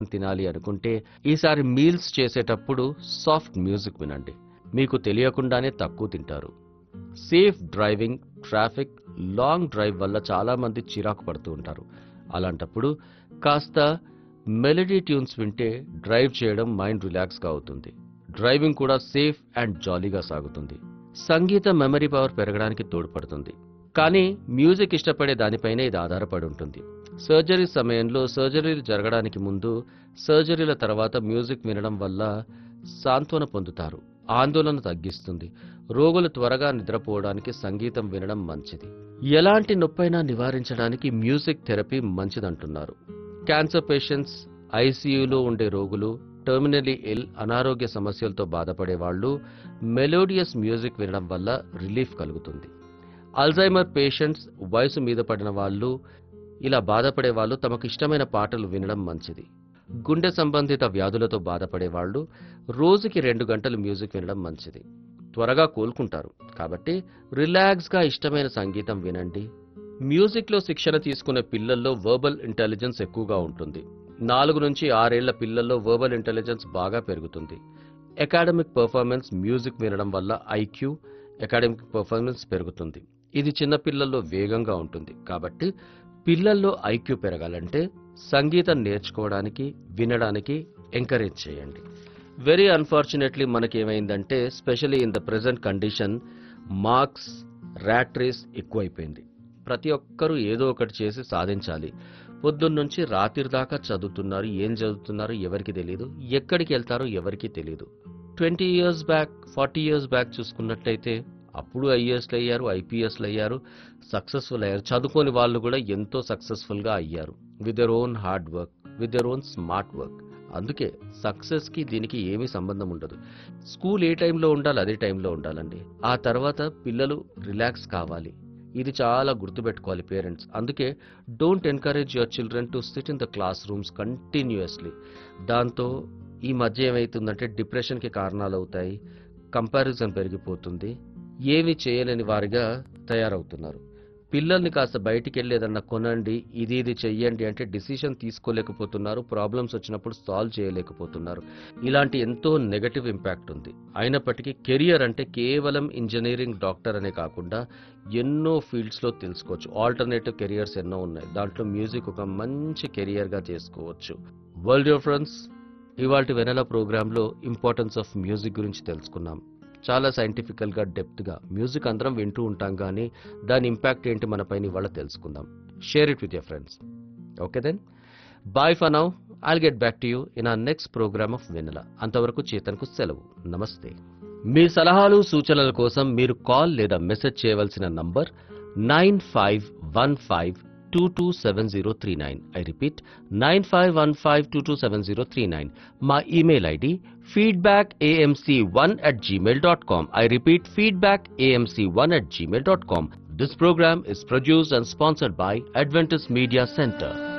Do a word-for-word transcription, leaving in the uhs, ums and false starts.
చేసుకుని తినాలి అనుకుంటే ఈసారి మీల్స్ చేసేటప్పుడు సాఫ్ట్ మ్యూజిక్ వినండి. మీకు తెలియకుండానే తక్కువ తింటారు. Safe driving, traffic, long drive వల్ల చాలా మంది చిరాకు పడుతూ ఉంటారు. అలాంటప్పుడు కాస్త మెలడీ ట్యూన్స్ వింటే డ్రైవ్ చేయడం మైండ్ రిలాక్స్గా అవుతుంది. డ్రైవింగ్ కూడా సేఫ్ అండ్ జాలీగా సాగుతుంది. సంగీతం మెమరీ పవర్ పెరగడానికి తోడ్పడుతుంది. కానీ మ్యూజిక్ ఇష్టపడే దానిపైనే ఇది ఆధారపడి ఉంటుంది. సర్జరీ సమయంలో, సర్జరీలు జరగడానికి ముందు, సర్జరీల తర్వాత మ్యూజిక్ వినడం వల్ల సాంత్వన పొందుతారు. ఆందోళన తగ్గిస్తుంది. రోగులు త్వరగా నిద్రపోవడానికి సంగీతం వినడం మంచిది. ఎలాంటి నొప్పైనా నివారించడానికి మ్యూజిక్ థెరపీ మంచిదంటున్నారు. క్యాన్సర్ పేషెంట్స్, ఐసీయూలో ఉండే రోగులు, టెర్మినల్లీ ఇల్, అనారోగ్య సమస్యలతో బాధపడే వాళ్ళు మెలోడియస్ మ్యూజిక్ వినడం వల్ల రిలీఫ్ కలుగుతుంది. అల్జైమర్ పేషెంట్స్, వయసు మీద పడిన వాళ్ళు, ఇలా బాధపడే వాళ్ళు తమకు ఇష్టమైన పాటలు వినడం మంచిది. గుండె సంబంధిత వ్యాధులతో బాధపడే వాళ్ళు రోజుకి రెండు గంటలు మ్యూజిక్ వినడం మంచిది. త్వరగా కోలుకుంటారు. కాబట్టి రిలాక్స్గా ఇష్టమైన సంగీతం వినండి. మ్యూజిక్లో శిక్షణ తీసుకునే పిల్లల్లో వర్బల్ ఇంటెలిజెన్స్ ఎక్కువగా ఉంటుంది. నాలుగు నుంచి ఆరేళ్ల పిల్లల్లో వర్బల్ ఇంటెలిజెన్స్ బాగా పెరుగుతుంది. అకాడమిక్ పర్ఫార్మెన్స్ మ్యూజిక్ వినడం వల్ల ఐక్యూ, అకాడమిక్ పర్ఫార్మెన్స్ పెరుగుతుంది. ఇది చిన్న పిల్లల్లో వేగంగా ఉంటుంది. కాబట్టి పిల్లల్లో ఐక్యూ పెరగాలంటే సంగీతం నేర్చుకోవడానికి, వినడానికి ఎంకరేజ్ చేయండి. Very unfortunately మనకేమైందంటే, specially in the present condition, marks rat race ఎక్కువైపోయింది. ప్రతి ఒక్కరూ ఏదో ఒకటి చేసి సాధించాలి. పొద్దున్నుంచి రాత్రి దాకా చదువుతున్నారు. ఏం చదువుతున్నారో ఎవరికి తెలియదు, ఎక్కడికి వెళ్తారో ఎవరికి తెలియదు. Twenty years back, forty years back చూసుకున్నట్టయితే అప్పుడు ఐఏఎస్లు అయ్యారు, ఐపీఎస్లు అయ్యారు, సక్సెస్ఫుల్ అయ్యారు. చదువుకోని వాళ్ళు కూడా ఎంతో సక్సెస్ఫుల్గా అయ్యారు with their own hard work, with their own smart work. అందుకే సక్సెస్కి దీనికి ఏమీ సంబంధం ఉండదు. స్కూల్ ఏ టైంలో ఉండాలి అదే టైంలో ఉండాలండి. ఆ తర్వాత పిల్లలు రిలాక్స్ కావాలి. ఇది చాలా గుర్తుపెట్టుకోవాలి పేరెంట్స్. అందుకే don't encourage your children to SIT in the class rooms continuously. దాంతో ఈ మధ్య ఏమవుతుందంటే డిప్రెషన్కి కారణాలు అవుతాయి, కంపారిజన్ పెరిగిపోతుంది, ఏమీ చేయలేని వారిగా తయారవుతున్నారు. పిల్లల్ని కాస్త బయటికి వెళ్ళి ఏదన్నా కొనండి, ఇది ఇది చెయ్యండి అంటే డిసిషన్ తీసుకోలేకపోతున్నారు. ప్రాబ్లమ్స్ వచ్చినప్పుడు సాల్వ్ చేయలేకపోతున్నారు. ఇలాంటి ఎంతో నెగటివ్ ఇంపాక్ట్ ఉంది. అయినప్పటికీ కెరియర్ అంటే కేవలం ఇంజనీరింగ్, డాక్టర్ అనే కాకుండా ఎన్నో ఫీల్డ్స్లో తెలుసుకోవచ్చు. ఆల్టర్నేటివ్ కెరియర్స్ ఎన్నో ఉన్నాయి. దాంట్లో మ్యూజిక్ ఒక మంచి కెరియర్గా చేసుకోవచ్చు. వరల్డ్ యువర్ ఫ్రెండ్స్, ఇవాల్టి వెనెలా ప్రోగ్రాంలో ఇంపార్టెన్స్ ఆఫ్ మ్యూజిక్ గురించి తెలుసుకున్నాం. చాలా సైంటిఫికల్గా, డెప్త్గా. మ్యూజిక్ అందరం వింటూ ఉంటాం, కానీ దాని ఇంపాక్ట్ ఏంటి మన పైన ఇవాళ తెలుసుకుందాం. Share it with your friends. Okay then, bye for now. I'll get back to you in our next programme of వెనెలా. అంతవరకు చేతన్కు సెలవు. నమస్తే. మీ సలహాలు, సూచనల కోసం మీరు కాల్ లేదా మెసేజ్ చేయవలసిన number nine five one five two two seven zero three nine. I repeat, nine five one five two two seven zero three nine. మా email ID feedback a m c one at gmail dot com. I repeat, feedback a m c one at gmail dot com. This program is produced and sponsored by Adventist Media Center.